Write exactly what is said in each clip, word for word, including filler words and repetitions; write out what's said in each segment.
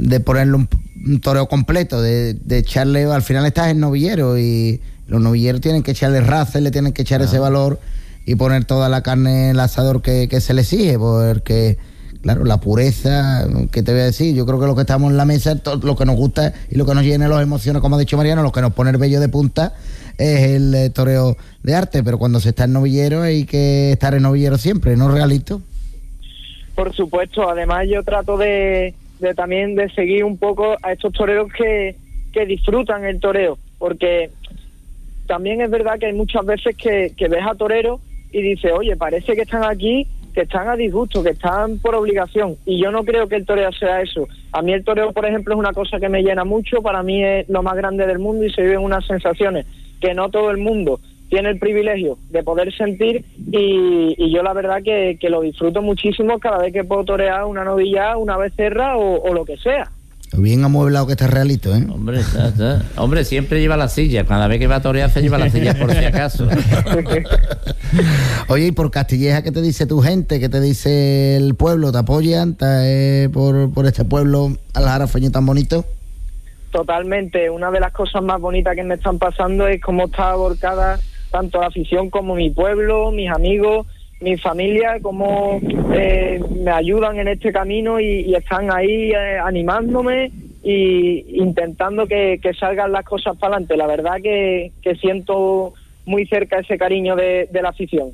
de ponerle un, un toreo completo, de, de echarle, al final estás en novillero y los novilleros tienen que echarle raza, le tienen que echar ah. ese valor y poner toda la carne en el asador que, que se le exige, porque claro, la pureza, ¿qué te voy a decir? Yo creo que lo que estamos en la mesa, todo lo que nos gusta y lo que nos llena las emociones, como ha dicho Mariano, lo que nos pone el vello de punta es el eh, toreo de arte, pero cuando se está en novillero hay que estar en novillero siempre, ¿no, Realito? Por supuesto, además yo trato de, de también de seguir un poco a estos toreros que, que disfrutan el toreo, porque también es verdad que hay muchas veces que, que ves a toreros y dices, oye, parece que están aquí, que están a disgusto, que están por obligación, y yo no creo que el toreo sea eso. A mí el toreo, por ejemplo, es una cosa que me llena mucho, para mí es lo más grande del mundo y se viven unas sensaciones que no todo el mundo tiene el privilegio de poder sentir, y, y yo la verdad que, que lo disfruto muchísimo cada vez que puedo torear una novilla, una becerra o, o lo que sea. Bien amueblado que está Realito, ¿eh? Hombre, está, está. Hombre, siempre lleva la silla. Cada vez que va a torear se lleva la silla por si acaso. Oye, ¿y por Castilleja qué te dice tu gente? ¿Qué te dice el pueblo? ¿Te apoyan eh, por, por este pueblo aljarafeño tan bonito? Totalmente. Una de las cosas más bonitas que me están pasando es cómo está volcada tanto la afición como mi pueblo, mis amigos, mi familia, cómo eh, me ayudan en este camino y, y están ahí eh, animándome y intentando que, que salgan las cosas para adelante. La verdad que, que siento muy cerca ese cariño de, de la afición.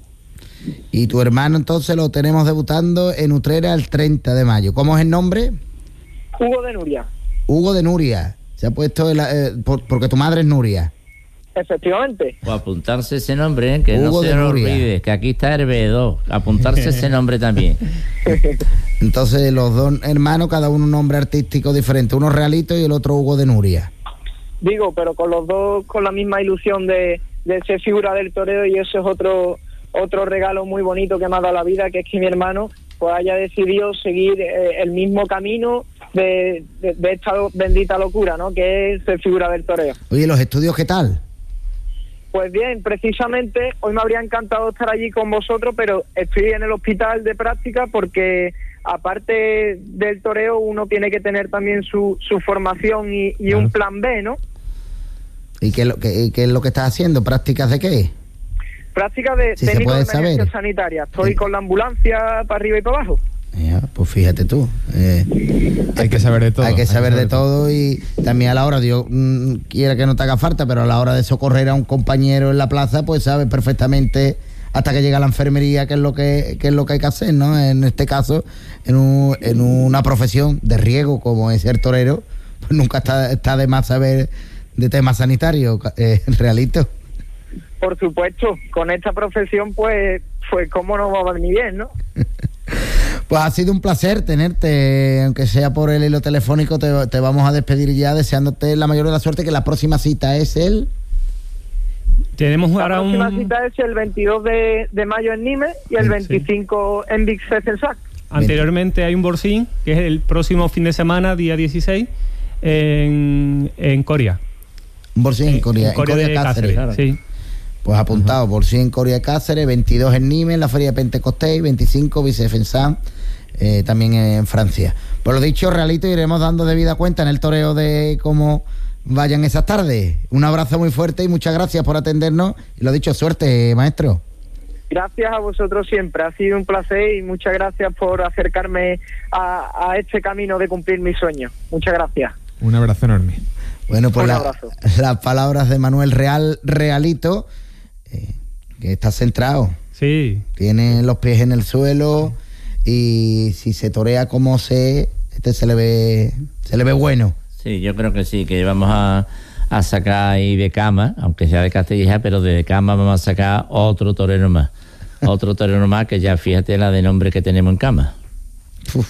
Y tu hermano entonces lo tenemos debutando en Utrera el treinta de mayo. ¿Cómo es el nombre? Hugo de Nuria. Hugo de Nuria. Se ha puesto el, eh, por, porque tu madre es Nuria. Efectivamente. O apuntarse ese nombre, ¿eh? Que Hugo no se lo olvide, que aquí está R B dos. Apuntarse ese nombre también. Entonces, los dos hermanos, cada uno un nombre artístico diferente. Uno Realito y el otro Hugo de Nuria. Digo, pero con los dos con la misma ilusión de, de ser figura del toreo, y eso es otro otro regalo muy bonito que me ha dado la vida, que es que mi hermano pues haya decidido seguir eh, el mismo camino de, de, de esta bendita locura, ¿no? Que es ser figura del toreo. Oye, ¿los estudios qué tal? Pues bien, precisamente hoy me habría encantado estar allí con vosotros, pero estoy en el hospital de práctica porque aparte del toreo uno tiene que tener también su, su formación y, y un plan B, ¿no? ¿Y qué es lo que, qué es lo que estás haciendo? ¿Prácticas de qué? Prácticas de si técnico de emergencia sanitaria. Estoy sí. con la ambulancia para arriba y para abajo. Ya, pues fíjate tú. Eh, hay que saber de todo. Hay que saber, hay que saber de todo, todo y también a la hora, Dios mmm, quiera que no te haga falta, pero a la hora de socorrer a un compañero en la plaza, pues sabes perfectamente hasta que llega a la enfermería qué es lo que qué es lo que hay que hacer, ¿no? En este caso, en, un, en una profesión de riesgo como es ser torero, pues nunca está, está de más saber de temas sanitarios, eh, Realito. Por supuesto, con esta profesión, pues, pues cómo no va a venir bien, ¿no? Pues ha sido un placer tenerte, aunque sea por el hilo telefónico, te, te vamos a despedir ya deseándote la mayor de la suerte, que la próxima cita es el... Tenemos la ahora próxima un... cita es el veintidós de, de mayo en Nimes y el veinticinco sí. en Big Sensac. Anteriormente hay un Borcín, que es el próximo fin de semana, día dieciséis, en, en Coria. Un Borcín en Coria, en Coria, en Coria de Cáceres. Cáceres. Sí. Pues apuntado, uh-huh. Borcín en Coria de Cáceres, veintidós en Nimes, en la Feria de Pentecostés, veinticinco Vicefensán, eh, también en Francia. Pues lo dicho, Realito, iremos dando debida cuenta en el toreo de cómo vayan esas tardes. Un abrazo muy fuerte y muchas gracias por atendernos. Y lo dicho, suerte, maestro. Gracias a vosotros siempre, ha sido un placer y muchas gracias por acercarme a, a este camino de cumplir mis sueños. Muchas gracias. Un abrazo enorme. Bueno, pues la, las palabras de Manuel Real, Realito, eh, que está centrado. Sí. Tiene los pies en el suelo y si se torea como se, este se le ve, se le ve bueno. Sí, yo creo que sí, que vamos a, a sacar ahí de cama, aunque sea de Castilleja, pero de cama vamos a sacar otro torero más. Otro torero más que ya fíjate la de nombre que tenemos en cama. Uf.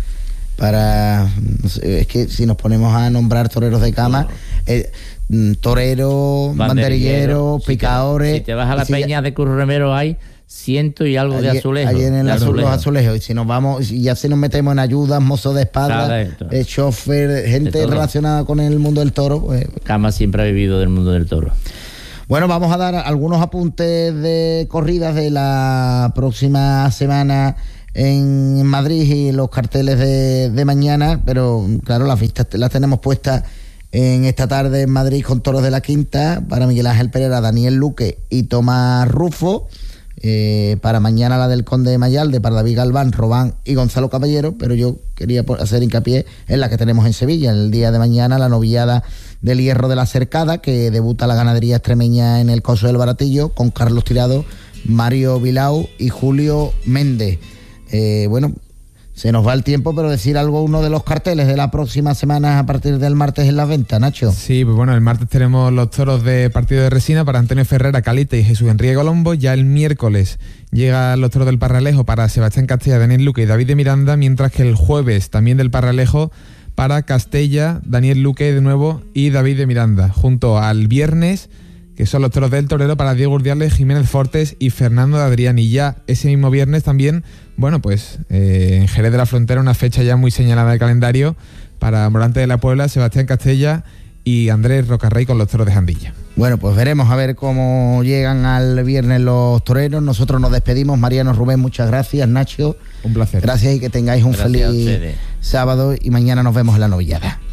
Para, no sé, es que si nos ponemos a nombrar toreros de cama, eh, toreros, banderilleros, si picadores. Te, si te vas a la peña ya, de Curro Romero hay ciento y algo allí, de azulejos. Allí en el azul, los azulejos. Y si nos vamos, y ya si nos metemos en ayudas, mozo de espada, eh, chofer, gente relacionada con el mundo del toro. Pues, Cama siempre ha vivido del mundo del toro. Bueno, vamos a dar algunos apuntes de corridas de la próxima semana en Madrid y los carteles de, de mañana, pero claro, las vistas las tenemos puestas en esta tarde en Madrid con toros de la Quinta, para Miguel Ángel Pereira, Daniel Luque y Tomás Rufo. Eh, para mañana la del Conde de Mayalde, para David Galván, Robán y Gonzalo Caballero, pero yo quería hacer hincapié en la que tenemos en Sevilla, el día de mañana, la novillada del Hierro de la Cercada, que debuta la ganadería extremeña en el Coso del Baratillo, con Carlos Tirado, Mario Vilau y Julio Méndez. Eh, bueno, se nos va el tiempo, pero decir algo, uno de los carteles de la próxima semana a partir del martes en la venta, Nacho. Sí, pues bueno, el martes tenemos los toros de partido de resina para Antonio Ferrera, Calita y Jesús Enrique Colombo. Ya el miércoles llegan los toros del Parralejo para Sebastián Castella, Daniel Luque y David de Miranda, mientras que el jueves también del Parralejo para Castella, Daniel Luque de nuevo y David de Miranda, junto al viernes, que son los toros del Torero para Diego Urdiales, Jiménez Fortes y Fernando de Adrián. Y ya ese mismo viernes también, bueno, pues eh, en Jerez de la Frontera, una fecha ya muy señalada del calendario para Morante de la Puebla, Sebastián Castella y Andrés Rocarrey con los toros de Jandilla. Bueno, pues veremos a ver cómo llegan al viernes los toreros. Nosotros nos despedimos. Mariano, Rubén, muchas gracias. Nacho, un placer. Gracias y que tengáis un gracias feliz sábado, y mañana nos vemos en la novillada.